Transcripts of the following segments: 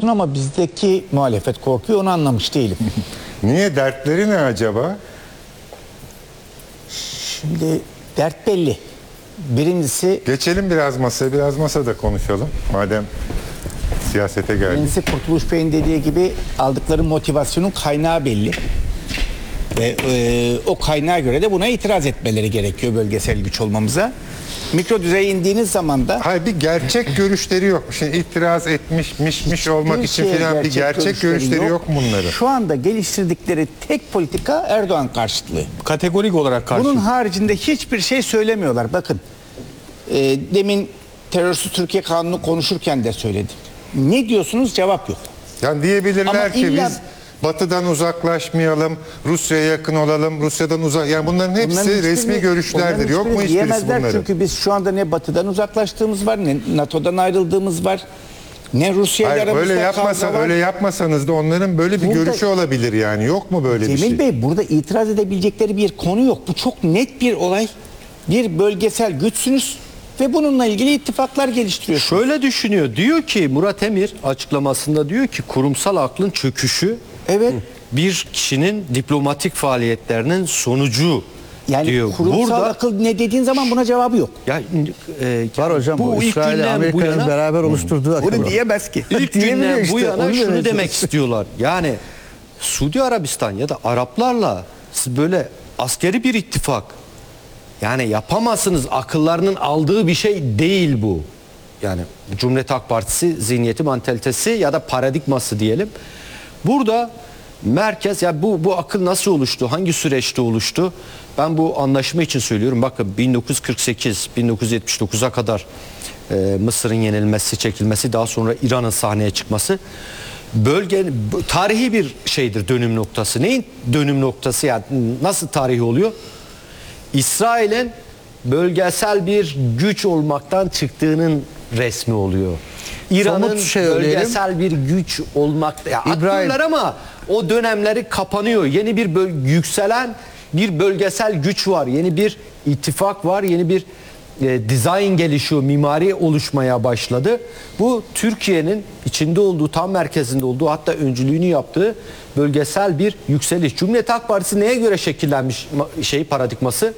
korksun ama bizdeki muhalefet korkuyor, onu anlamış değilim. Niye? Dertleri ne acaba? Şimdi dert belli. Birincisi Geçelim biraz masaya, biraz masada konuşalım. Madem siyasete geldik. Birincisi Kurtuluş Bey'in dediği gibi aldıkları motivasyonun kaynağı belli. Ve o kaynağa göre de buna itiraz etmeleri gerekiyor bölgesel güç olmamıza. Mikro düzeye indiğiniz zaman da Hayır, bir gerçek görüşleri yok. Şimdi itiraz etmiş olmak için şeye filan bir gerçek görüşleri yok mu bunların? Şu anda geliştirdikleri tek politika Erdoğan karşıtlığı. Kategorik olarak karşı. Bunun haricinde hiçbir şey söylemiyorlar. Bakın demin terörsüz Türkiye Kanunu konuşurken de söyledim. Ne diyorsunuz? Cevap yok. Yani diyebilirler Ama ki illa- biz Batı'dan uzaklaşmayalım, Rusya'ya yakın olalım, Rusya'dan uzak... Yani bunların hepsi Onların hiçbirini- resmi görüşlerdir. onların Yok mu hiçbirini hiçbirisi diyemezler bunların? çünkü biz şu anda ne Batı'dan uzaklaştığımız var, ne NATO'dan ayrıldığımız var, ne Rusya ile Hayır, aramızda kavga var. öyle yapmasanız da onların böyle bir Burada- görüşü olabilir yani. Yok mu böyle bir Cemil şey? Bey, burada itiraz edebilecekleri bir konu yok. Bu çok net bir olay. Bir bölgesel güçsünüz ve bununla ilgili ittifaklar geliştiriyorsunuz. Şöyle düşünüyor. Diyor ki Murat Emir açıklamasında diyor ki kurumsal aklın çöküşü Evet. bir kişinin diplomatik faaliyetlerinin sonucu Yani diyor. kurumsal akıl ne dediğin zaman buna cevabı yok. Ya, Var hocam, bu ilk İsrail ile günden bu Amerika'nın yana beraber oluşturduğu akım. Bunu diyemez ki. İlk Diyemiyor günden işte, bu yana onu şunu demeye demek çalışıyorum. istiyorlar. Yani Suudi Arabistan ya da Araplarla siz böyle askeri bir ittifak yani yapamazsınız, akıllarının aldığı bir şey değil bu. Yani Cumhuriyet Halk Partisi zihniyeti, mantalitesi ya da paradigması diyelim. Burada merkez ya bu akıl nasıl oluştu? Hangi süreçte oluştu? Ben bu anlaşma için söylüyorum. Bakın 1948-1979'a kadar Mısır'ın yenilmesi, çekilmesi, daha sonra İran'ın sahneye çıkması tarihi bir şeydir, dönüm noktası. Neyin dönüm noktası? Yani nasıl tarihi oluyor? İsrail'in bölgesel bir güç olmaktan çıktığının resmi oluyor. İran'ın Somut şey söyleyelim. bölgesel bir güç olmakta. Ya İbrahim- atlıyorlar ama o dönemleri kapanıyor. Yeni bir yükselen bir bölgesel güç var. Yeni bir ittifak var. Yeni bir dizayn gelişiyor. Mimari oluşmaya başladı. Bu Türkiye'nin içinde olduğu, tam merkezinde olduğu, hatta öncülüğünü yaptığı bölgesel bir yükseliş. Cumhuriyet Halk Partisi neye göre şekillenmiş paradigması?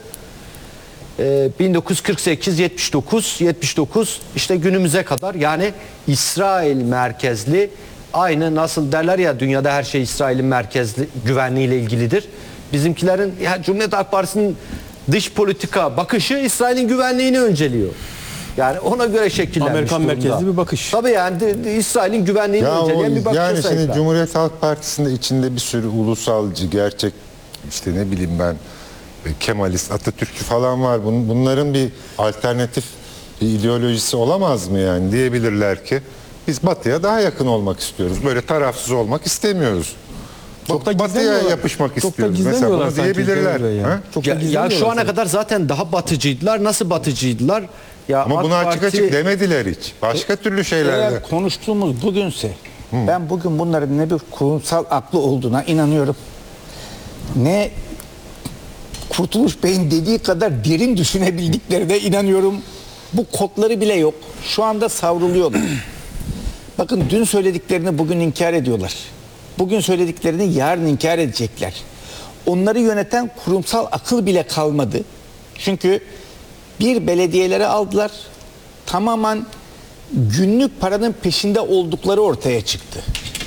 1948, 79 işte günümüze kadar, yani İsrail merkezli, aynı nasıl derler ya dünyada her şey İsrail'in merkezli güvenliğiyle ilgilidir. Bizimkilerin ya Cumhuriyet Halk Partisi'nin dış politika bakışı İsrail'in güvenliğini önceliyor. Yani ona göre şekillenmiş Amerikan durumda. merkezli bir bakış. Tabii yani İsrail'in güvenliğini önceleyen bir bakışa yani şimdi sahipler. Cumhuriyet Halk Partisi'nde içinde bir sürü ulusalcı, gerçek işte ne bileyim ben Kemalist, Atatürkçü falan var. Bunların bir alternatif bir ideolojisi olamaz mı yani? Diyebilirler ki biz Batı'ya daha yakın olmak istiyoruz. Böyle tarafsız olmak istemiyoruz. Çok da Batı'ya gizlemiyorlar. yapışmak Çok da istiyoruz. Mesela gizlemiyorlar bunu sanki diyebilirler. Cemil Bey ya. Ha? Çok da Ya şu gizlemiyorlar ana sanki. kadar zaten daha batıcıydılar. Nasıl batıcıydılar? Ya Ama AK bunu açık Parti- açık demediler hiç. Başka türlü şeylerle. Eğer konuştuğumuz bugünse ben bugün bunların ne bir kurumsal aklı olduğuna inanıyorum. Ne Kurtuluş Bey'in dediği kadar derin düşünebildiklerine inanıyorum. Bu kodları bile yok. Şu anda savruluyorlar. Bakın dün söylediklerini bugün inkar ediyorlar. Bugün söylediklerini yarın inkar edecekler. Onları yöneten kurumsal akıl bile kalmadı. Çünkü bir belediyeleri aldılar. Tamamen günlük paranın peşinde oldukları ortaya çıktı.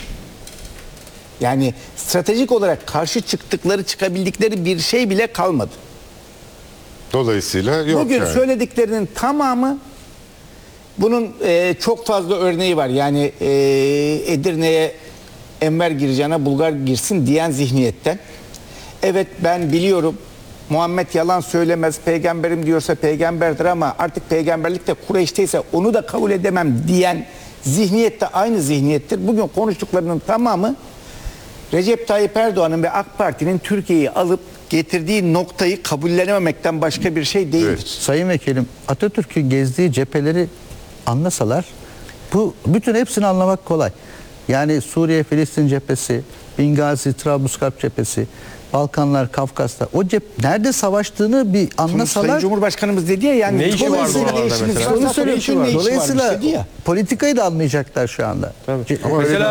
Yani stratejik olarak karşı çıkabildikleri bir şey bile kalmadı. Dolayısıyla yok Bugün yani. söylediklerinin tamamı, bunun çok fazla örneği var. Yani Edirne'ye Enver gireceğine Bulgar girsin diyen zihniyetten. Evet, ben biliyorum Muhammed yalan söylemez, peygamberim diyorsa peygamberdir ama artık peygamberlik de Kureyş'teyse onu da kabul edemem diyen zihniyet de aynı zihniyettir. Bugün konuştuklarının tamamı Recep Tayyip Erdoğan'ın ve AK Parti'nin Türkiye'yi alıp getirdiği noktayı kabullenememekten başka bir şey değildir. Evet. Sayın Vekilim, Atatürk'ün gezdiği cepheleri anlasalar bu bütün hepsini anlamak kolay. Yani Suriye, Filistin cephesi, Bingazi, Trablusgarp cephesi, Balkanlar, Kafkas'ta o nerede savaştığını bir Sayın anlasalar. Cumhurbaşkanımız dedi ya, yani Ne işi vardı dolayısıyla oralarda işimiz mesela? var. Onu söylüyorum. Ne işi varmış Dolayısıyla dedi ya. politikayı da anlayacaklar şu anda. Tabii. Ama öyle Mesela